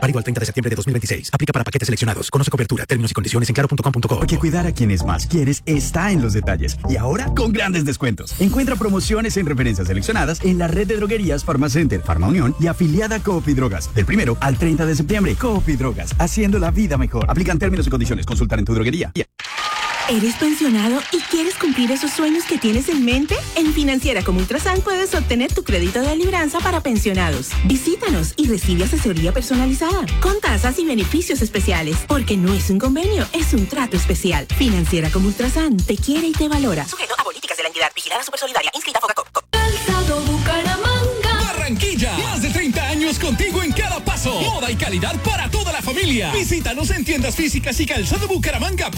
Válido al 30 de septiembre de 2026. Aplica para paquetes seleccionados. Conoce cobertura, términos y condiciones en claro.com.co. Porque cuidar a quienes más quieres está en los detalles. Y ahora con grandes descuentos. Encuentra promociones en referencias seleccionadas en la red de droguerías Farmacenter, Farma Unión y afiliada Coop y Drogas. Del 1 al 30 de septiembre, Coop y Drogas, haciendo la vida mejor. Aplican términos y condiciones. Consultar en tu droguería. ¿Eres pensionado y quieres cumplir esos sueños que tienes en mente? En Financiera como Ultrasan puedes obtener tu crédito de libranza para pensionados. Visítanos y recibe asesoría personalizada, con tasas y beneficios especiales, porque no es un convenio, es un trato especial. Financiera como Ultrasan te quiere y te valora. Sujeto a políticas de la entidad vigilada Supersolidaria, inscrita Fogacop. Calzado Bucaramanga. Barranquilla, más de 30 años contigo en cada paso. Moda y calidad para toda la familia. Visítanos en tiendas físicas y calzado Bucaramanga.